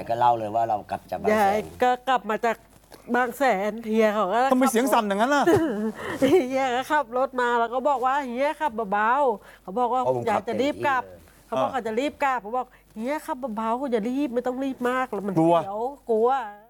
ก็เล่าเลยว่าเรากลับจากบางยาแสยนก็กลับมาจากบางแสนเฮียเขาก็ทำไมเสียงสั่นอย่างนั้นล่ะเฮียก็ขับรถมาแล้วก็บอกว่าเฮียขับเบาๆเขาบอกว่าโอ้ผมอยาขักบจะรีบกลับเต็มที่เลยเขาบอกเขาจะรีบกลับเขาบอกเฮียขับเบาๆอย่ารีบไม่ต้องรีบมากแล้วมันกลัวเดี๋ยวกลัว